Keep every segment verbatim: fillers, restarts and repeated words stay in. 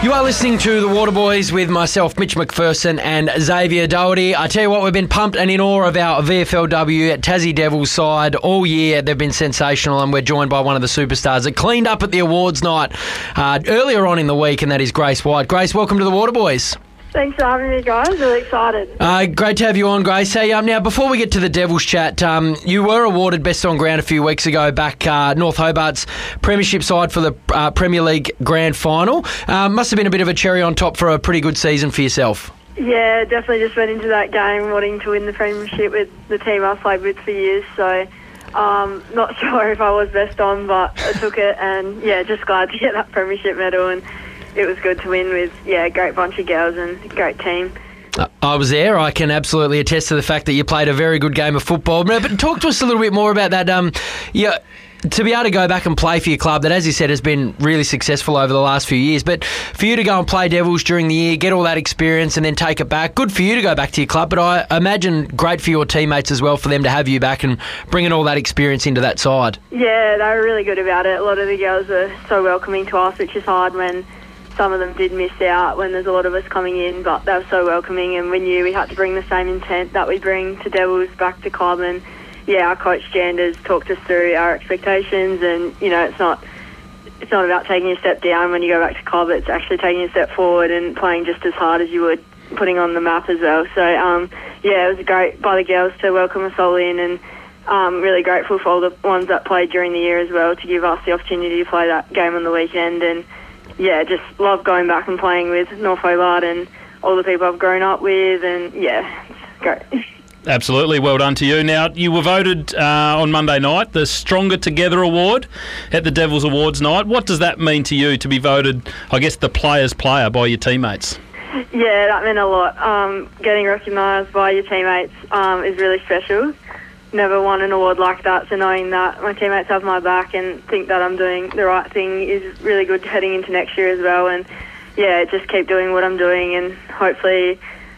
You are listening to The Waterboys with myself, Mitch McPherson, and Xavier Doherty. I tell you what, we've been pumped and in awe of our V F L W at Tassie Devils side all year. They've been sensational, and we're joined by one of the superstars that cleaned up at the awards night uh, earlier on in the week, and that is Grace White. Grace, welcome to The Waterboys. Thanks for having me, guys. Really excited. Uh, great to have you on, Grace. Hey, um, now, before we get to the Devils chat, um, you were awarded Best on Ground a few weeks ago back uh, North Hobart's premiership side for the uh, Premier League Grand Final. Um, must have been a bit of a cherry on top for a pretty good season for yourself. Yeah, definitely just went into that game wanting to win the premiership with the team I've played with for years. So, um, not sure if I was best on, but I took it, and yeah, just glad to get that premiership medal. And it was good to win with, yeah, a great bunch of girls and a great team. Uh, I was there. I can absolutely attest to the fact that you played a very good game of football. But, but talk to us a little bit more about that. Um, yeah, to be able to go back and play for your club that, as you said, has been really successful over the last few years. But for you to go and play Devils during the year, get all that experience and then take it back, good for you to go back to your club. But I imagine great for your teammates as well for them to have you back and bringing all that experience into that side. Yeah, they were really good about it. A lot of the girls are so welcoming to us, which is hard when some of them did miss out when there's a lot of us coming in, but they were so welcoming, and we knew we had to bring the same intent that we bring to Devils back to club. And yeah, our coach Janders talked us through our expectations, and you know, it's not it's not about taking a step down when you go back to club. It's actually taking a step forward and playing just as hard as you would putting on the map as well. So um, yeah, it was great by the girls to welcome us all in, and um, really grateful for all the ones that played during the year as well to give us the opportunity to play that game on the weekend. And yeah, just love going back and playing with North Hobart and all the people I've grown up with, and yeah, it's great. Absolutely, well done to you. Now, you were voted uh, on Monday night the Stronger Together Award at the Devils Awards night. What does that mean to you to be voted, I guess, the player's player by your teammates? Yeah, that meant a lot. Um, getting recognised by your teammates um, is really special. Never won an award like that, so knowing that my teammates have my back and think that I'm doing the right thing is really good heading into next year as well. And yeah, just keep doing what I'm doing and hopefully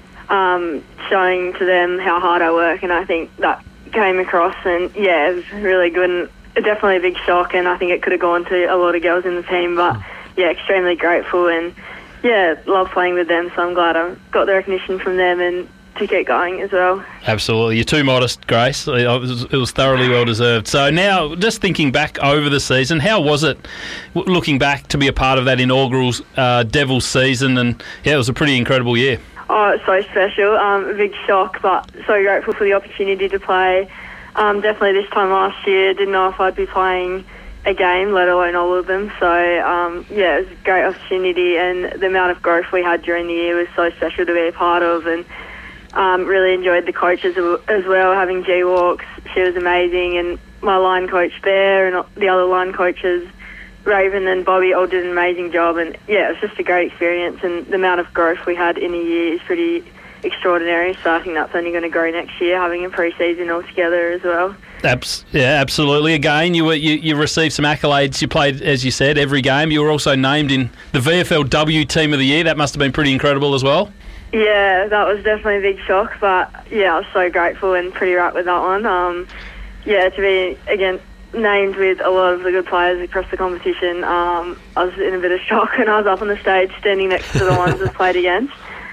um, showing to them how hard I work. And I think that came across, and yeah, it was really good and definitely a big shock, and I think it could have gone to a lot of girls in the team, but yeah, extremely grateful and yeah, love playing with them, so I'm glad I got the recognition from them and to keep going as well. Absolutely. You're too modest, Grace. It was, it was thoroughly well deserved. So now, just thinking back over the season, how was it looking back to be a part of that inaugural uh, Devils season? And yeah, it was a pretty incredible year. Oh, it's so special. Um, a big shock, but so grateful for the opportunity to play. Um, definitely this time last year, didn't know if I'd be playing a game, let alone all of them. So um, yeah, it was a great opportunity, and the amount of growth we had during the year was so special to be a part of. And Um, really enjoyed the coaches as well, having G Walks. She was amazing, and my line coach Bear and the other line coaches, Raven and Bobby, all did an amazing job. And yeah, it was just a great experience, and the amount of growth we had in a year is pretty extraordinary. So I think that's only going to grow next year, having a pre-season all together as well. Abs- yeah, absolutely. Again, you were you, you received some accolades. You played, as you said, every game. You were also named in the V F L W Team of the Year. That must have been pretty incredible as well. Yeah, that was definitely a big shock, but yeah, I was so grateful and pretty right with that one. Um, yeah, to be, again, named with a lot of the good players across the competition, um, I was in a bit of shock when I was up on the stage standing next to the ones I've played against.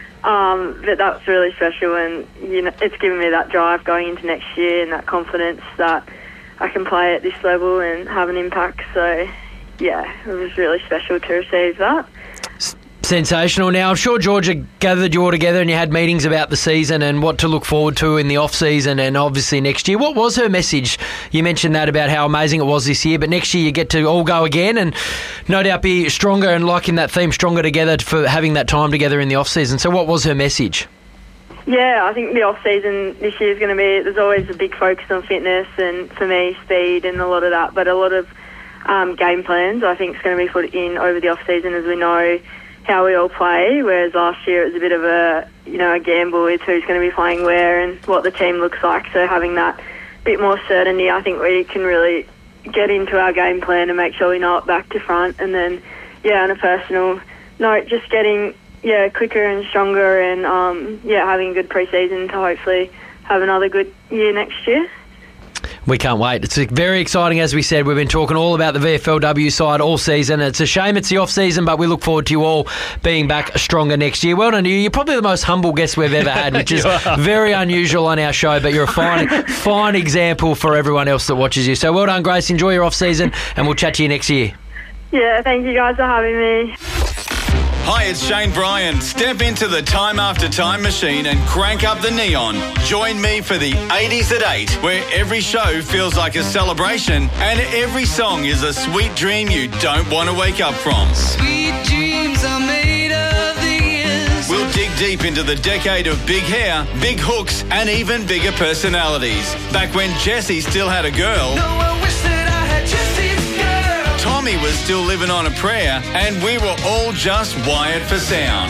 Um, but that's really special, and you know, it's given me that drive going into next year and that confidence that I can play at this level and have an impact. So yeah, it was really special to receive that. Sensational. Now, I'm sure Georgia gathered you all together and you had meetings about the season and what to look forward to in the off-season and obviously next year. What was her message? You mentioned that about how amazing it was this year, but next year you get to all go again and no doubt be stronger and liking that theme, stronger together for having that time together in the off-season. So what was her message? Yeah, I think the off-season this year is going to be, there's always a big focus on fitness and for me speed and a lot of that, but a lot of um, game plans I think is going to be put in over the off-season as we know how we all play, whereas last year it was a bit of a, you know, a gamble with who's going to be playing where and what the team looks like. So having that bit more certainty, I think we can really get into our game plan and make sure we know it back to front. And then, yeah, on a personal note, just getting, yeah, quicker and stronger and, um, yeah, having a good pre-season to hopefully have another good year next year. We can't wait. It's very exciting, as we said. We've been talking all about the V F L W side all season. It's a shame it's the off-season, but we look forward to you all being back stronger next year. Well done to you. You're probably the most humble guest we've ever had, which is very unusual on our show, but you're a fine, fine example for everyone else that watches you. So well done, Grace. Enjoy your off-season, and we'll chat to you next year. Yeah, thank you guys for having me. Hi, it's Shane Bryan. Step into the Time After Time machine and crank up the neon. Join me for the eighties at eight, where every show feels like a celebration and every song is a sweet dream you don't want to wake up from. Sweet dreams are made of the years. We'll dig deep into the decade of big hair, big hooks, and even bigger personalities. Back when Jessie still had a girl. No, I wish that I had Jessie's girl. Tommy was still living on a prayer, and we were all just wired for sound.